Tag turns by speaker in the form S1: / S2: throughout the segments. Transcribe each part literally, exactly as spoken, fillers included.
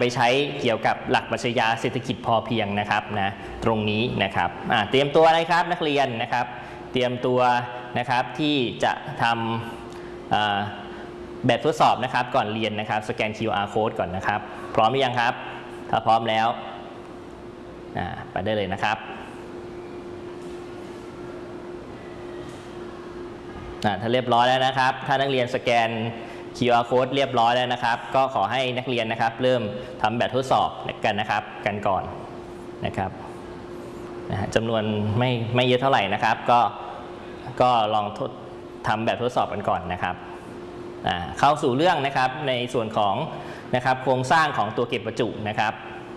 S1: ไปใช้เกี่ยวกับหลักปรัชญาเศรษฐกิจพอเพียงนะครับนะตรงนี้นะครับเตรียมตัวอะไรครับนักเรียนนะครับเตรียมตัวนะครับที่จะทำแบบทดสอบนะครับก่อนเรียนนะครับสแกน คิว อาร์ code ก่อนนะครับพร้อมหรือยังครับถ้าพร้อมแล้วไปได้เลยนะครับถ้าเรียบร้อยแล้วนะครับถ้านักเรียนสแกน คิว อาร์ code เรียบร้อยแล้วนะครับก็ขอให้นักเรียนนะครับเริ่มทำแบบทดสอบกันนะครับกันก่อนนะครับจำนวนไม่ไม่เยอะเท่าไหร่นะครับก็ก็ลองทดทำแบบทดสอบกันก่อนนะครับเข้าสู่เรื่องนะครับในส่วนของนะครับโครงสร้างของตัวเก็บประจุนะครับ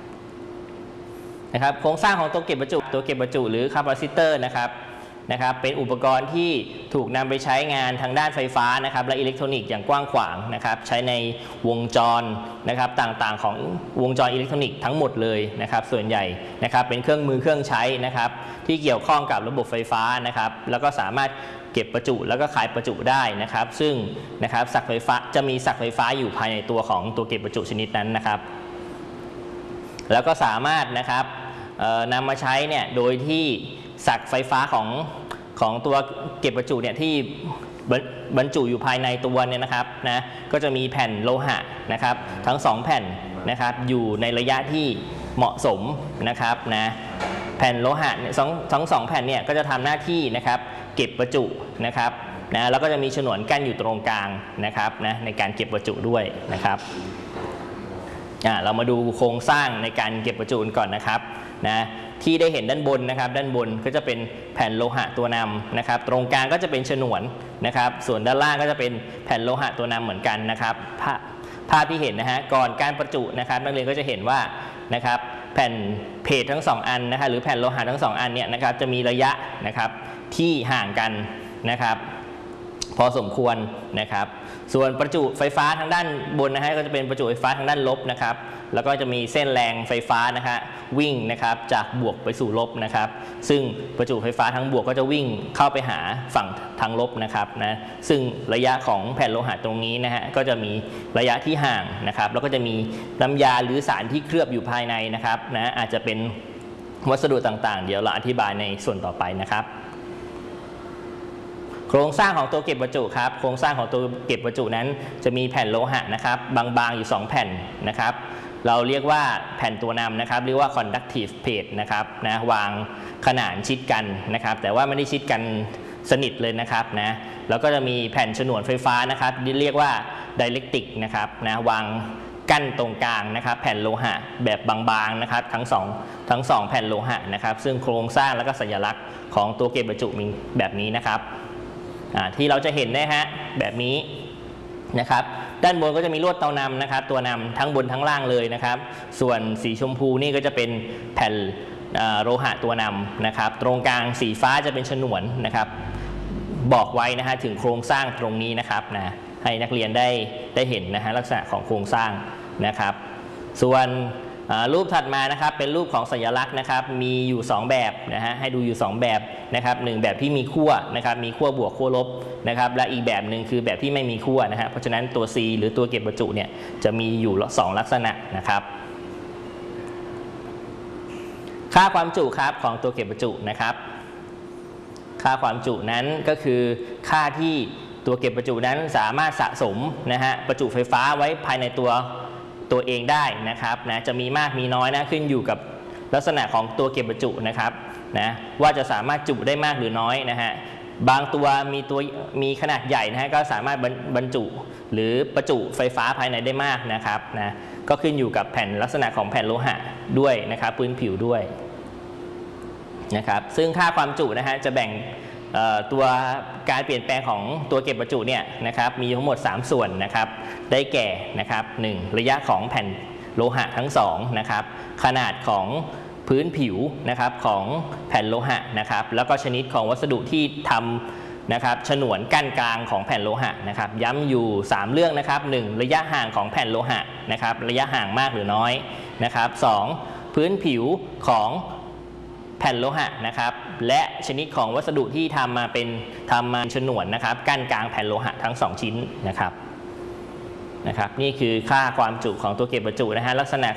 S1: นะครับโครงสร้างของตัวเก็บประจุตัวเก็บประจุหรือคาปาซิเตอร์นะครับนะครับเป็นอุปกรณ์ที่ถูกนำไปใช้งานทางด้านไฟฟ้านะครับและอิเล็กทรอนิกส์อย่างกว้างขวางนะครับใช้ในวงจรนะครับต่างๆของวงจรอิเล็กทรอนิกส์ทั้งหมดเลยนะครับส่วนใหญ่นะครับเป็นเครื่องมือเครื่องใช้นะครับที่เกี่ยวข้องกับระบบไฟฟ้านะครับแล้วก็สามารถเก็บประจุแล้วก็ขายประจุได้นะครับซึ่งนะครับศักย์ไฟฟ้าจะมีศักย์ไฟฟ้าอยู่ภายในตัวของตัวเก็บประจุชนิดนั้นนะครับแล้วก็สามารถนะครับนำมาใช้เนี่ยโดยที่ศักย์ไฟฟ้าของของตัวเก็บประจุเนี่ยที่บรรจุอยู่ภายในตัวเนี่ยนะครับนะก็จะมีแผ่นโลหะนะครับทั้งสองแผ่นนะครับอยู่ในระยะที่เหมาะสมนะครับนะแผ่นโลหะทั้งทั้งสองแผ่นเนี่ยก็จะทำหน้าที่นะครับเก็บประจุนะครับนะแล้วก็จะมีฉนวนกั้นอยู่ตรงกลางนะครับนะในการเก็บประจุด้วยนะครับเรามาดูโครงสร้างในการเก็บประจุก่อนนะครับนะที่ได้เห็นด้านบนนะครับด้านบนก็จะเป็นแผ่นโลหะตัวนำนะครับตรงกลางก็จะเป็นฉนวนนะครับส่วนด้านล่างก็จะเป็นแผ่นโลหะตัวนำเหมือนกันนะครับภาพภาพที่เห็นนะฮะก่อนการประจุนะครับนักเรียนก็จะเห็นว่านะครับแผ่นเพจทั้งสองอันนะครับหรือแผ่นโลหะทั้งสองอันเนี่ยนะครับจะมีระยะนะครับที่ห่างกันนะครับพอสมควรนะครับส่วนประจุไฟฟ้าทางด้านบนนะฮะก็จะเป็นประจุไฟฟ้าทางด้านลบนะครับแล้วก็จะมีเส้นแรงไฟฟ้านะฮะวิ่งนะครับจากบวกไปสู่ลบนะครับซึ่งประจุไฟฟ้าทางบวกก็จะวิ่งเข้าไปหาฝั่งทางลบนะครับนะซึ่งระยะของแผ่นโลหะตรงนี้นะฮะก็จะมีระยะที่ห่างนะครับแล้วก็จะมีน้ำยาหรือสารที่เคลือบอยู่ภายในนะครับนะอาจจะเป็นวัสดุต่างๆเดี๋ยวเราอธิบายในส่วนต่อไปนะครับโครงสร้างของตัวเก็บประจุครับโครงสร้างของตัวเก็บประจุนั้นจะมีแผ่นโลหะนะครับบางๆอยู่สองแผ่นนะครับเราเรียกว่าแผ่นตัวนำนะครับเรียกว่า conductive plate นะครับนะวางขนานชิดกันนะครับแต่ว่าไม่ได้ชิดกันสนิทเลยนะครับนะแล้วก็จะมีแผ่นฉนวนไฟฟ้านะครับที่เรียกว่า dielectric นะครับนะวางกั้นตรงกลางนะครับแผ่นโลหะแบบบางๆนะครับทั้งสองทั้งสองแผ่นโลหะนะครับซึ่งโครงสร้างและก็สัญลักษณ์ของตัวเก็บประจุมีแบบนี้นะครับที่เราจะเห็นนะฮะแบบนี้นะครับด้านบนก็จะมีลวดเตานำนะครับตัวนำทั้งบนทั้งล่างเลยนะครับส่วนสีชมพูนี่ก็จะเป็นแผ่นโลหะตัวนำนะครับตรงกลางสีฟ้าจะเป็นฉนวนนะครับบอกไว้นะฮะถึงโครงสร้างตรงนี้นะครับนะให้นักเรียนได้ได้เห็นนะฮะลักษณะของโครงสร้างนะครับส่วนรูปถัดมานะครับเป็นรูปของสัญลักษณ์นะครับมีอยู่สองแบบนะฮะให้ดูอยู่สองแบบนะครับหนึ่งแบบที่มีขั้วนะครับมีขั้วบวกขั้วลบนะครับและอีกแบบหนึ่งคือแบบที่ไม่มีขั้วนะฮะเพราะฉะนั้นตัว C หรือตัวเก็บประจุเนี่ยจะมีอยู่สองลักษณะนะครับค่าความจุครับของตัวเก็บประจุนะครับค่าความจุนั้นก็คือค่าที่ตัวเก็บประจุนั้นสามารถสะสมนะฮะประจุไฟฟ้าไว้ภายในตัวตัวเองได้นะครับนะจะมีมากมีน้อยนะขึ้นอยู่กับลักษณะของตัวเก็บประจุนะครับนะว่าจะสามารถจุได้มากหรือน้อยนะฮะบางตัวมีตัวมีขนาดใหญ่นะฮะก็สามารถบรรจุหรือประจุไฟฟ้าภายในได้มากนะครับนะก็ขึ้นอยู่กับแผ่นลักษณะของแผ่นโลหะด้วยนะครับพื้นผิวด้วยนะครับซึ่งค่าความจุนะฮะจะแบ่งตัวการเปลี่ยนแปลงของตัวเก็บประจุเนี่ยนะครับมีทั้งหมดสามส่วนนะครับได้แก่นะครับหนึ่งระยะของแผ่นโลหะทั้งสองนะครับขนาดของพื้นผิวนะครับของแผ่นโลหะนะครับแล้วก็ชนิดของวัสดุที่ทำนะครับฉนวนกั้นกลางของแผ่นโลหะนะครับย้ำอยู่สามเรื่องนะครับหนึ่งระยะห่างของแผ่นโลหะนะครับระยะห่างมากหรือน้อยนะครับสองพื้นผิวของแผ่นโลหะนะครับและชนิดของวัสดุที่ทำมาเป็นทำมาฉนวนนะครับกั้นกลางแผ่นโลหะทั้งสองชิ้นนะครับนะครับนี่คือค่าความจุของตัวเก็บประจุนะฮะลักษณะ